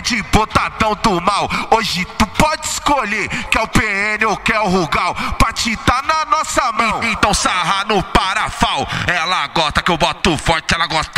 de botadão do mal. Hoje tu pode escolher, quer o PN ou quer o Rugal, pra te tá na nossa mão. Então sarra no parafal. Ela gosta que eu boto forte, ela gosta